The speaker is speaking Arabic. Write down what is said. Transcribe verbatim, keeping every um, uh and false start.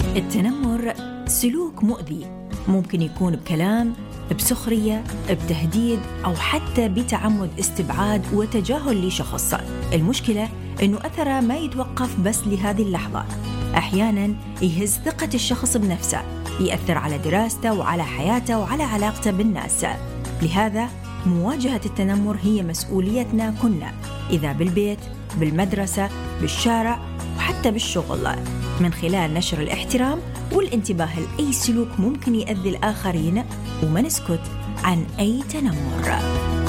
التنمر سلوك مؤذي، ممكن يكون بكلام، بسخرية، بتهديد، أو حتى بتعمد استبعاد وتجاهل لشخص. المشكلة إنه أثره ما يتوقف بس لهذه اللحظة، أحياناً يهز ثقة الشخص بنفسه، يأثر على دراسته وعلى حياته وعلى علاقته بالناس. لهذا مواجهة التنمر هي مسؤوليتنا كلنا، إذا بالبيت، بالمدرسة، بالشارع، وحتى بالشغل، من خلال نشر الاحترام والانتباه لأي سلوك ممكن يؤذي الآخرين، وما نسكت عن أي تنمر.